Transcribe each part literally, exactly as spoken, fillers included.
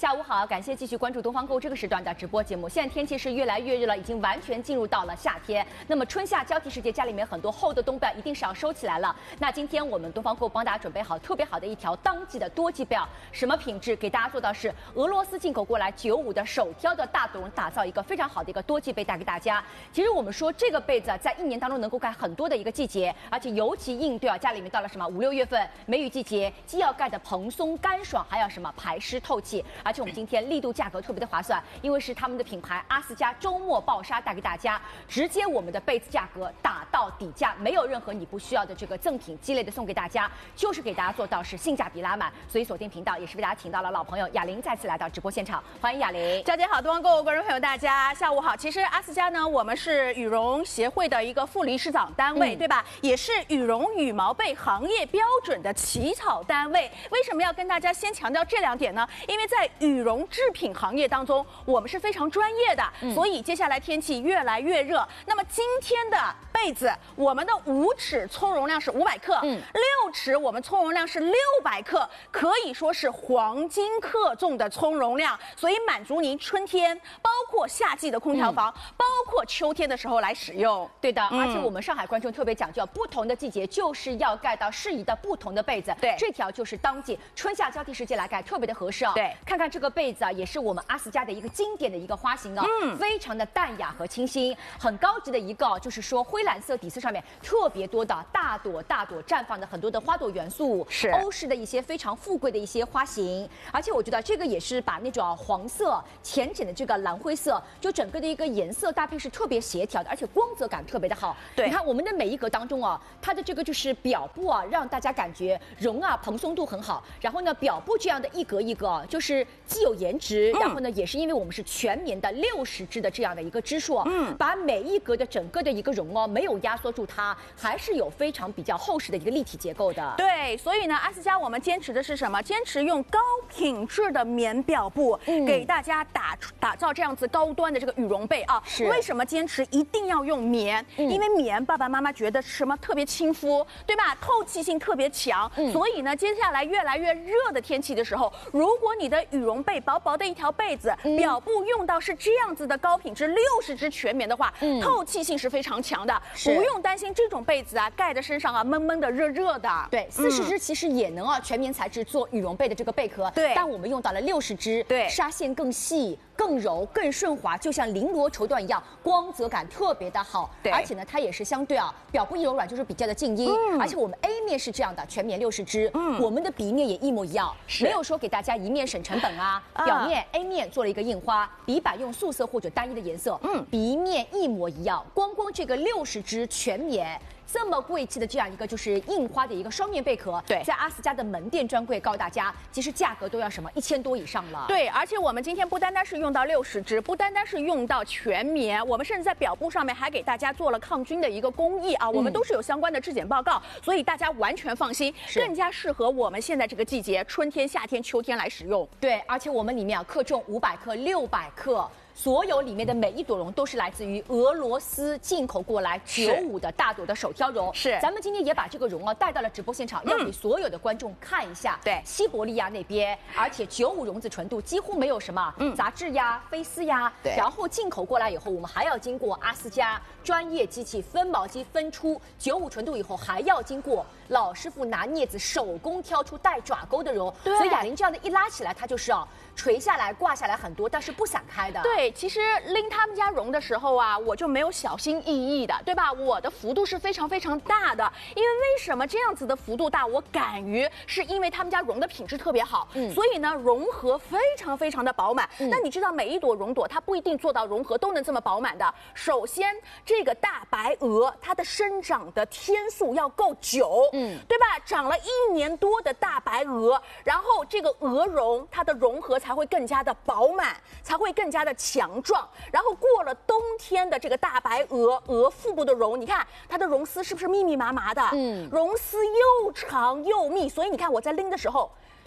下午好，感谢继续关注东方购这个时段的直播节目。现在天气是越来越热了，已经完全进入到了夏天。那么春夏交替时节，家里面很多厚的冬被一定是要收起来了。那今天我们东方购帮大家准备好特别好的一条当季的多季被，什么品质？给大家做到是俄罗斯进口过来九五的手挑的大朵绒，打造一个非常好的一个多季被带给大家。其实我们说这个被子在一年当中能够盖很多的一个季节，而且尤其应对啊家里面到了什么五六月份梅雨季节，既要盖的蓬松干爽，还要什么排湿透气。而且我们今天力度价格特别的划算，因为是他们的品牌阿斯加周末暴杀带给大家，直接我们的被子价格打到底价，没有任何你不需要的这个赠品鸡肋的送给大家，就是给大家做到是性价比拉满。所以锁定频道也是为大家请到了老朋友雅玲再次来到直播现场，欢迎雅玲。 佳姐好，东方购观众朋友大家下午好。其实阿斯加呢，我们是羽绒协会的一个副理事长单位，嗯、对吧？也是羽绒羽毛被行业标准的起草单位。为什么要跟大家先强调这两点呢？因为在羽绒制品行业当中，我们是非常专业的，嗯、所以接下来天气越来越热。那么今天的被子，我们的五尺葱容量是五百克，嗯，六尺我们葱容量是六百克，可以说是黄金克重的葱容量，所以满足您春天，包括夏季的空调房，嗯、包括秋天的时候来使用。 对的，嗯、而且我们上海观众特别讲究，不同的季节就是要盖到适宜的不同的被子。 对， 这条就是当季春夏交替时节来盖特别的合适哦。 对， 看看这个被子啊，也是我们阿斯加的一个经典的一个花型哦，嗯，非常的淡雅和清新，很高级的一个，就是说灰蓝色底色上面特别多的大朵大朵绽放的很多的花朵元素， 是欧式的一些非常富贵的一些花型，而且我觉得这个也是把那种黄色浅浅的这个蓝灰色，就整个的一个颜色搭配是特别协调的，而且光泽感特别的好。 对， 你看我们的每一格当中啊，它的这个就是表布啊，让大家感觉绒啊蓬松度很好，然后呢表布这样的一格一格，就是既有颜值，嗯、然后呢也是因为我们是全棉的六十支的这样的一个支数，嗯，把每一格的整个的一个绒哦没有压缩住它，还是有非常比较厚实的一个立体结构的。 对，所以呢，阿斯加我们坚持的是什么？坚持用高品质的棉表布，嗯、给大家打打造这样子高端的这个羽绒被啊。 是为什么坚持一定要用棉？嗯、因为棉爸爸妈妈觉得什么特别亲肤，对吧？透气性特别强，嗯、所以呢，接下来越来越热的天气的时候，如果你的羽绒被薄薄的一条被子，嗯、表布用到是这样子的高品质六十支全棉的话，嗯、透气性是非常强的，不用担心这种被子啊盖在身上啊闷闷的热热的。 对，四十支其实也能啊全棉材质做羽绒被的这个贝壳， 对， 但我们用到了六十支， 对， 纱线更细。更柔更顺滑，就像绫罗绸缎一样，光泽感特别的好。 对， 而且呢，它也是相对啊，表布一柔软就是比较的静音。嗯，而且我们 A 面是这样的，全棉六十支。嗯，我们的 B 面也一模一样，没有说给大家一面省成本啊。啊表面 A 面做了一个印花，底板用素色或者单一的颜色。嗯 ，B 面一模一样，光光这个六十支全棉。这么贵气的这样一个就是印花的一个双面贝壳， 对， 在阿斯加的门店专柜告诉大家，其实价格都要什么一千多以上了。 对，而且我们今天不单单是用到六十支，不单单是用到全棉，我们甚至在表布上面还给大家做了抗菌的一个工艺啊，我们都是有相关的质检报告，所以大家完全放心，更加适合我们现在这个季节，春天、夏天、秋天来使用。 对，而且我们里面啊克重五百克、六百克。所有里面的每一朵绒都是来自于俄罗斯进口过来九五的大朵的手挑绒。 是， 咱们今天也把这个绒啊带到了直播现场，要给所有的观众看一下。 对， 西伯利亚那边，而且九五绒子纯度几乎没有什么杂质呀、飞丝呀。 对， 然后进口过来以后，我们还要经过阿斯加专业机器分毛机分出九五纯度以后，还要经过老师傅拿镊子手工挑出带爪钩的绒。 对， 所以雅玲这样的一拉起来，它就是啊垂下来、挂下来很多，但是不散开的。 对。其实拎他们家绒的时候啊，我就没有小心翼翼的，对吧？我的幅度是非常非常大的，因为为什么这样子的幅度大？我敢于是因为他们家绒的品质特别好，嗯，所以呢绒合非常非常的饱满。嗯、那你知道每一朵绒朵它不一定做到绒合都能这么饱满的。首先，这个大白鹅它的生长的天数要够久，嗯，对吧？长了一年多的大白鹅，然后这个鹅绒它的绒合才会更加的饱满，才会更加的强壮。然后过了冬天的这个大白鹅鹅腹部的绒，你看它的绒丝是不是密密麻麻的？嗯，绒丝又长又密，所以你看我在拎的时候。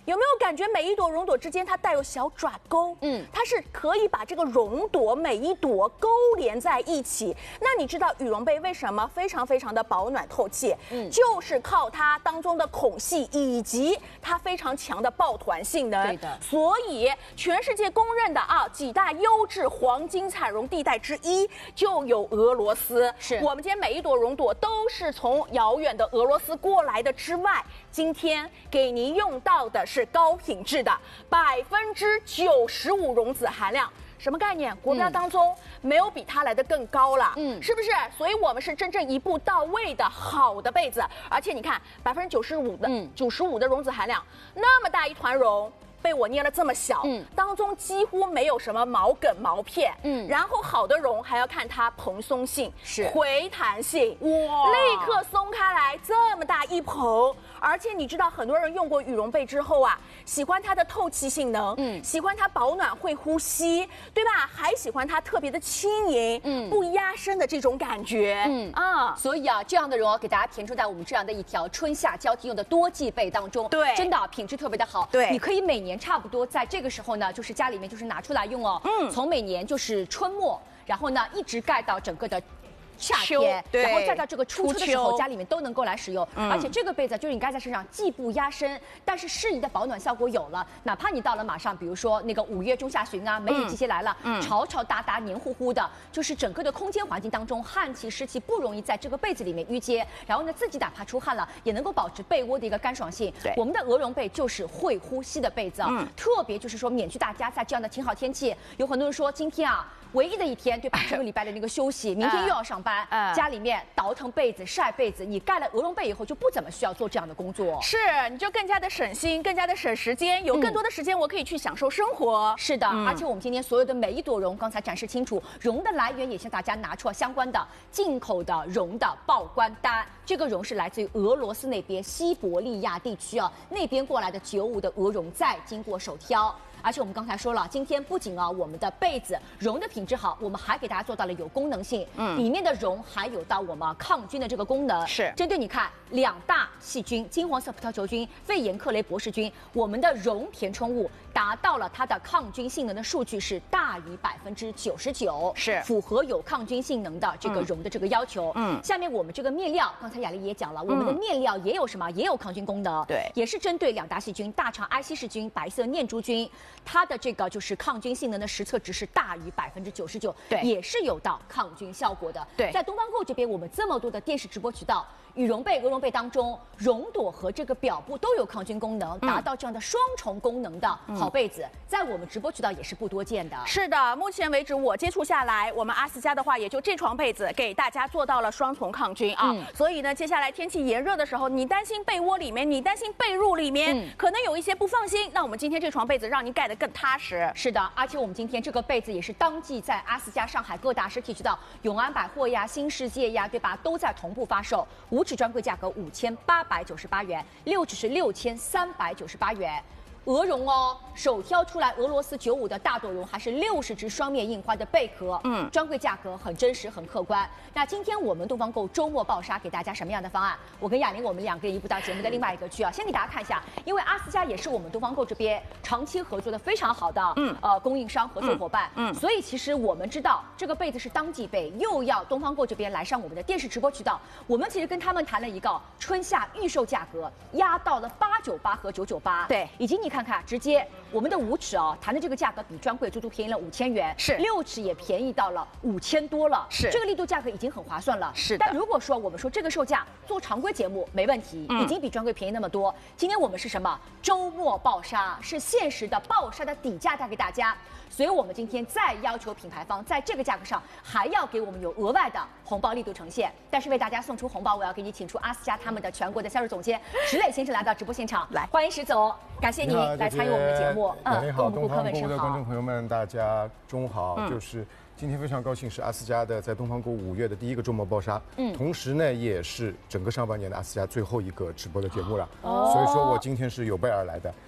有没有感觉每一朵绒朵之间它带有小爪钩？嗯，它是可以把这个绒朵每一朵勾连在一起。那你知道羽绒被为什么非常非常的保暖透气？嗯，就是靠它当中的孔隙以及它非常强的抱团性能。 对的， 所以全世界公认的啊几大优质黄金产绒地带之一就有俄罗斯。 是我们今天每一朵绒朵都是从遥远的俄罗斯过来的之外，今天给您用到的是高品质的百分之九十五绒子含量。什么概念？国标当中没有比它来的更高了，嗯，是不是？所以我们是真正一步到位的好的被子，而且你看百分之九十五的九十五的绒子含量，那么大一团绒。被我捏了这么小，嗯，当中几乎没有什么毛梗毛片，嗯，然后好的绒还要看它蓬松性、 是回弹性，哇，立刻松开来，这么大一蓬，而且你知道很多人用过羽绒被之后啊，喜欢它的透气性能，嗯，喜欢它保暖会呼吸，对吧？还喜欢它特别的轻盈，嗯，不压身的这种感觉，嗯啊，所以啊，这样的绒给大家填充在我们这样的一条春夏交替用的多季被当中， 对， 真的品质特别的好， 对， 你可以每年。差不多在这个时候呢，就是家里面就是拿出来用哦。嗯，从每年就是春末，然后呢一直盖到整个的夏天，然后再到这个初秋的时候，家里面都能够来使用。嗯、而且这个被子就是你盖在身上，既不压身，但是适宜的保暖效果有了。哪怕你到了马上，比如说那个五月中下旬啊，梅雨季节来了，嗯、潮潮哒哒、黏糊糊的，就是整个的空间环境当中，汗气、湿气不容易在这个被子里面淤结。然后呢，自己哪怕出汗了，也能够保持被窝的一个干爽性。 对， 我们的鹅绒被就是会呼吸的被子，嗯，特别就是说免去大家在这样的晴好天气，有很多人说今天啊。唯一的一天，对吧？这个礼拜的那个休息，明天又要上班，嗯、家里面倒腾被子、晒被子，你盖了鹅绒被以后，就不怎么需要做这样的工作。 是，你就更加的省心，更加的省时间，有更多的时间，我可以去享受生活。 嗯、是的，嗯、而且我们今天所有的每一朵绒，刚才展示清楚，绒的来源也向大家拿出了相关的进口的绒的报关单。这个绒是来自于俄罗斯那边西伯利亚地区啊，那边过来的九五的鹅绒，再经过手挑。而且我们刚才说了，今天不仅啊我们的被子绒的品质好，我们还给大家做到了有功能性，嗯，里面的绒还有到我们抗菌的这个功能， 是针对你看两大细菌金黄色葡萄球菌、肺炎克雷博氏菌，我们的绒填充物达到了它的抗菌性能的数据是大于百分之九十九， 是符合有抗菌性能的这个绒的这个要求。嗯，下面我们这个面料，刚才雅丽也讲了，我们的面料也有什么？也有抗菌功能， 对， 也是针对两大细菌大肠埃希氏菌、白色念珠菌。它的这个就是抗菌性能的实测值是大于百分之九十九， 对， 也是有到抗菌效果的。 对， 在东方购这边，我们这么多的电视直播渠道，羽绒被、鹅绒被当中，绒朵和这个表布都有抗菌功能，达到这样的双重功能的好被子，嗯、在我们直播渠道也是不多见的。 是的，目前为止我接触下来，我们阿斯加的话，也就这床被子给大家做到了双重抗菌啊。嗯、所以呢，接下来天气炎热的时候，你担心被窝里面，你担心被褥里面、嗯、可能有一些不放心，那我们今天这床被子让您盖得更踏实。 是的，而且我们今天这个被子也是当季在阿斯加上海各大实体渠道，永安百货呀、新世界呀，对吧，都在同步发售，五指专柜价格五千八百九十八元，六指是六千三百九十八元。鹅绒哦，首挑出来俄罗斯九五的大朵绒，还是六十只双面印花的贝壳，嗯，专柜价格很真实很客观。那今天我们东方购周末爆杀给大家什么样的方案？我跟雅玲我们两个人一步到节目的另外一个区啊，先给大家看一下，因为阿斯加也是我们东方购这边长期合作的非常好的，嗯，呃，供应商合作伙伴，嗯，嗯所以其实我们知道这个被子是当季被，又要东方购这边来上我们的电视直播渠道，我们其实跟他们谈了一个春夏预售价格，压到了八九八和九九八， 对， 以及你看看直接我们的五尺哦，谈的这个价格比专柜足足便宜了五千元， 是六尺也便宜到了五千多了， 是这个力度价格已经很划算了， 是的。 但如果说我们说这个售价做常规节目没问题，嗯、已经比专柜便宜那么多。今天我们是什么？周末爆杀，是限时的爆杀的底价带给大家。所以我们今天再要求品牌方在这个价格上还要给我们有额外的红包力度呈现。但是为大家送出红包，我要给你请出阿斯加他们的全国的销售总监石磊先生来到直播现场， 来欢迎石总，感谢您来参与我们的节目。 嗯，好，东方购物的观众朋友们，大家中午好，嗯、就是今天非常高兴是阿斯加的在东方购物五月的第一个周末爆杀，嗯，同时呢也是整个上半年的阿斯加最后一个直播的节目了，哦，所以说我今天是有备而来的。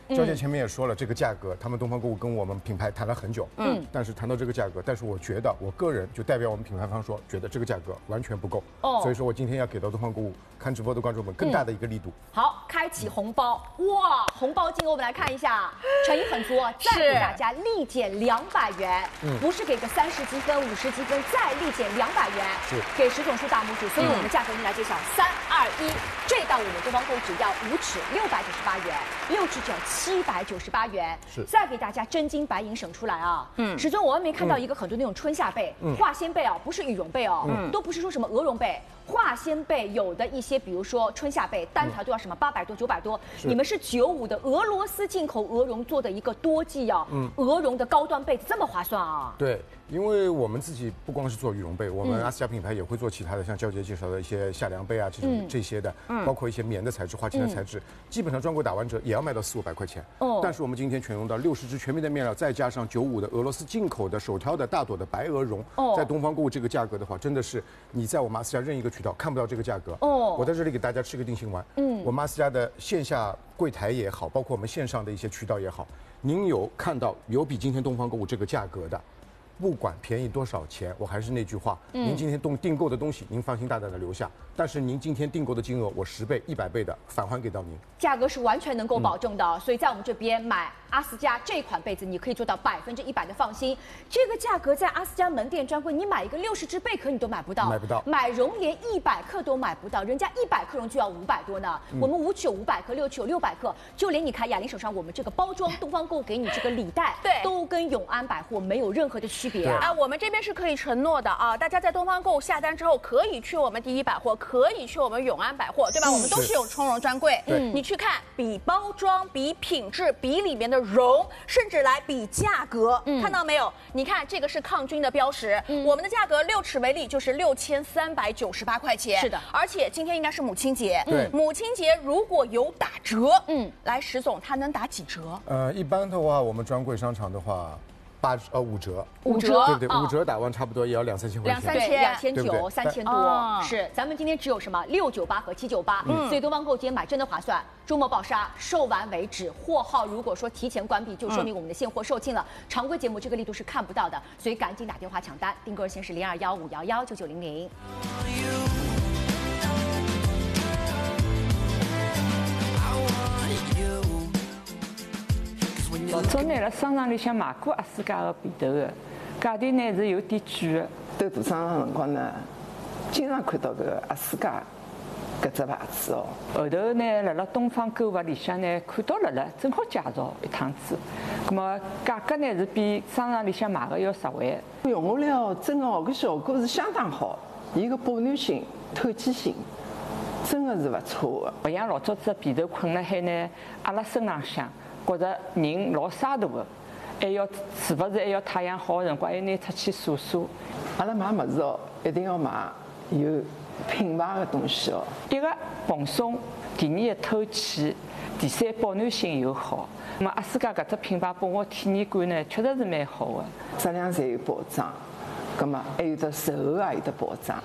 娇姐前面也说了，这个价格，他们东方购物跟我们品牌谈了很久，嗯，但是谈到这个价格，但是我觉得我个人就代表我们品牌方说，觉得这个价格完全不够，哦，所以说我今天要给到东方购物看直播的观众们更大的一个力度。 好，开启红包，哇，红包金额我们来看一下，诚意很足，再给大家立减两百元，嗯，不是给个三十积分、五十积分，再立减两百元， 是给石总数大拇指。所以我们价格先来揭晓，三二一，这道我们东方购物只要五尺六百九十八元，六尺只要七百九十八元， 是再给大家真金白银省出来啊。嗯，石总，我外面看到一个很多那种春夏被、嗯、化纤被哦，不是羽绒被哦，嗯，都不是说什么鹅绒被。化纤被有的一些，比如说春夏被，单条都要什么八百多、九百多。你们是九五的俄罗斯进口鹅绒做的一个多季啊，嗯，鹅绒的高端被子这么划算啊？ 对，因为我们自己不光是做羽绒被，我们阿斯加品牌也会做其他的，像娇姐介绍的一些夏凉被啊，这种、嗯、这些的，嗯，包括一些棉的材质、化纤的材质，嗯、基本上专柜打完折也要卖到四五百块钱。哦，但是我们今天全用到六十支全棉的面料，再加上九五的俄罗斯进口的手挑的大朵的白鹅绒，哦，在东方购物这个价格的话，真的是你在我们阿斯加任意一个渠道看不到这个价格。哦，我在这里给大家吃个定心丸。嗯，我们阿斯加的线下柜台也好，包括我们线上的一些渠道也好，您有看到有比今天东方购物这个价格的，不管便宜多少钱，我还是那句话，嗯、您今天订订购的东西，您放心大胆的留下。但是您今天订购的金额，我十倍、一百倍的返还给到您， 价格是完全能够保证的。嗯、所以在我们这边买阿斯加这款被子，你可以做到百分之一百的放心。这个价格在阿斯加门店专柜，你买一个六十支贝壳你都买不到， 买不到， 买绒连一百克都买不到，人家一百克绒就要五百多呢。嗯、我们五尺有五百克，六尺有六百克，就连你看雅玲手上我们这个包装，东方购给你这个礼袋， 对， 都跟永安百货没有任何的区别啊。我们这边是可以承诺的啊，大家在东方购下单之后，可以去我们第一百货，可以去我们永安百货，对吧？嗯、我们都是有充绒专柜。 嗯， 你去看比包装、比品质、比里面的绒，甚至来比价格，嗯、看到没有？你看这个是抗菌的标识，嗯、我们的价格六尺为例就是六千三百九十八块钱。 是的， 而且今天应该是母亲节， 对， 母亲节如果有打折，嗯，来石总，他能打几折？ 呃，一般的话，我们专柜商场的话。八呃五折， 五折， 对不对？五折打完差不多也要两三千块钱， 两三千，两千九，三千多。是，咱们今天只有什么六九八和七九八，所以东方购今天买真的划算。周末爆杀，售完为止。货号如果说提前关闭，就说明我们的现货售罄了。常规节目这个力度是看不到的，所以赶紧打电话抢单，订购热线是零二幺五幺幺九九零零。 老早呢，辣商场里向买过阿斯加个被头个，价钿呢是有点贵个。 到大商场辰光呢，经常看到搿个阿斯加搿只牌子哦。 后头呢，辣辣东方购物里向呢看到了了，正好介绍一趟子。葛么价格呢是比商场里向买个要实惠。 用下来哦，真的哦，搿效果是相当好，伊个保暖性、透气性。真的是不错的， 不像老早子被头困了海呢，阿拉身浪向觉着人老沙大的，还要是不是还要太阳好的辰光，还要拿出去晒晒。 阿拉买物事哦，一定要买有品牌的东西哦。 第一个蓬松，第二个透气，第三保暖性又好。那么阿斯加搿只品牌拨我体验感呢，确实是蛮好的， 质量侪有保障，葛么还有得售后也有得保障。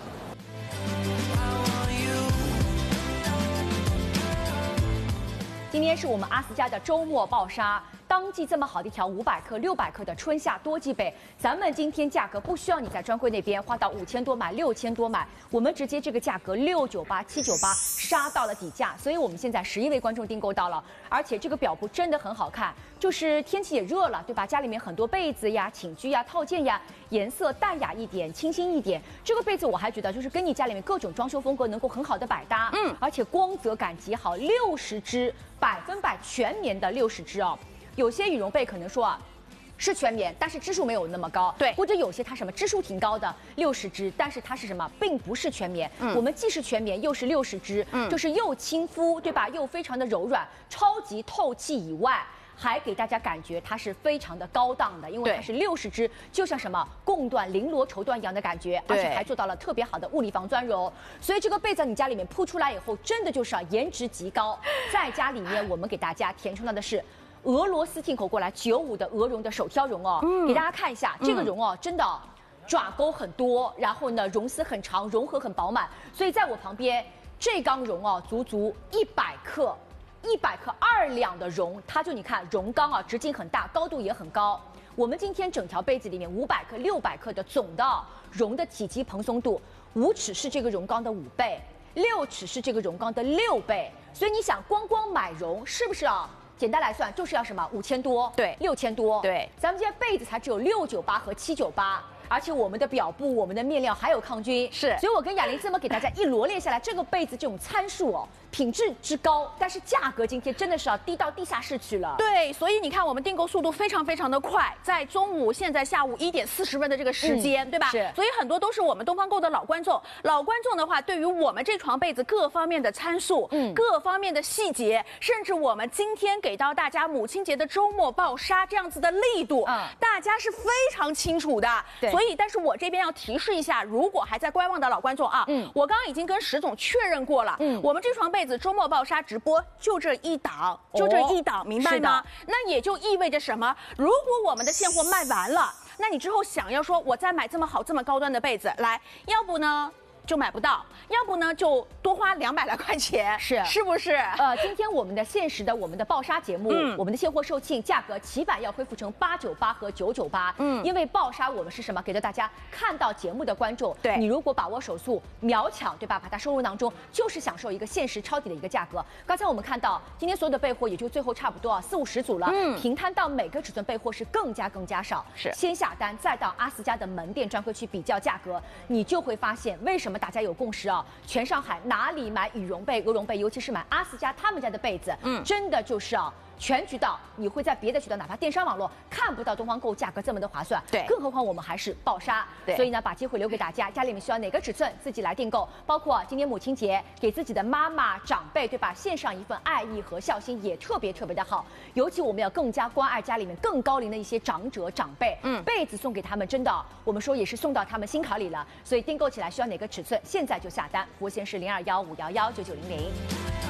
今天是我们阿斯加的周末爆杀，当季这么好的一条五百克、六百克的春夏多季被，咱们今天价格不需要你在专柜那边花到五千多买、六千多买，我们直接这个价格六九八、七九八杀到了底价，所以我们现在十一位观众订购到了，而且这个表布真的很好看，就是天气也热了，对吧？家里面很多被子呀、寝具呀、套件呀，颜色淡雅一点、清新一点，这个被子我还觉得就是跟你家里面各种装修风格能够很好的百搭，嗯，而且光泽感极好，六十支。百分百全棉的六十支哦，有些羽绒被可能说啊是全棉，但是支数没有那么高， 对， 或者有些它什么支数挺高的六十支，但是它是什么，并不是全棉。嗯，我们既是全棉又是六十支，嗯，就是又亲肤对吧，又非常的柔软，超级透气以外。还给大家感觉它是非常的高档的，因为它是六十支，就像什么贡缎、绫罗绸缎一样的感觉，而且还做到了特别好的物理防钻绒，所以这个被在你家里面铺出来以后，真的就是啊颜值极高。在家里面我们给大家填充到的是俄罗斯进口过来九五的鹅绒的手挑绒哦，嗯、给大家看一下这个绒哦，真的爪钩很多，然后呢绒丝很长，绒合很饱满，所以在我旁边这缸绒哦，足足一百克。 一百克二两的绒，它就你看绒缸啊，直径很大，高度也很高。我们今天整条被子里面五百克、六百克的总的绒的体积蓬松度，五尺是这个绒缸的五倍，六尺是这个绒缸的六倍。所以你想，光光买绒是不是啊？简单来算，就是要什么五千多， 对， 六千多， 对。 咱们这些被子才只有六九八和七九八。而且我们的表布、我们的面料还有抗菌， 是。 所以我跟雅玲这么给大家一罗列下来，这个被子这种参数哦，品质之高，但是价格今天真的是要低到地下室去了。 对，所以你看我们订购速度非常非常的快，在中午现在下午一点四十分的这个时间，嗯、对吧？ 是。 所以很多都是我们东方购的老观众，老观众的话，对于我们这床被子各方面的参数、嗯，各方面的细节，甚至我们今天给到大家母亲节的周末爆杀这样子的力度，嗯，大家是非常清楚的。 对。 所以，但是我这边要提示一下，如果还在观望的老观众啊，嗯，我刚刚已经跟石总确认过了，嗯，我们这床被子周末爆杀直播就这一档，就这一档，哦、明白吗？那也就意味着什么？如果我们的现货卖完了，那你之后想要说我再买这么好、这么高端的被子来，要不呢？就买不到，要不呢就多花两百来块钱， 是是不是？ 呃，今天我们的限时的我们的爆杀节目，嗯、我们的现货售罄价格起版要恢复成八九八和九九八，嗯，因为爆杀我们是什么？给到大家看到节目的观众， 对， 你如果把握手速秒抢，对吧？把它收入囊中，就是享受一个限时抄底的一个价格。刚才我们看到今天所有的备货也就最后差不多啊四五十组了，嗯，平摊到每个尺寸备货是更加更加少， 是先下单再到阿斯加的门店专柜去比较价格，你就会发现为什么大家有共识啊。全上海哪里买羽绒被、鹅绒被，尤其是买阿斯加他们家的被子，嗯，真的就是啊，全渠道你会在别的渠道，哪怕电商网络看不到东方购价格这么的划算， 对， 更何况我们还是爆杀， 对， 所以呢，把机会留给大家，家里面需要哪个尺寸自己来订购，包括今年母亲节给自己的妈妈长辈，对吧？献上一份爱意和孝心也特别特别的好，尤其我们要更加关爱家里面更高龄的一些长者长辈，嗯，被子送给他们，真的我们说也是送到他们心坎里了，所以订购起来需要哪个尺寸，现在就下单，服务线是零二幺五幺幺九九零零。